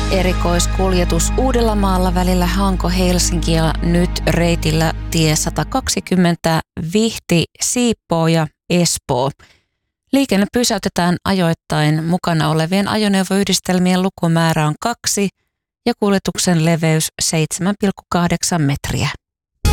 Erikoiskuljetus Uudellamaalla välillä Hanko-Helsinki ja nyt reitillä tie 120 Vihti-Siippoo ja Espoo. Liikenne pysäytetään ajoittain. Mukana olevien ajoneuvoyhdistelmien lukumäärä on 2 ja kuljetuksen leveys 7,8 metriä.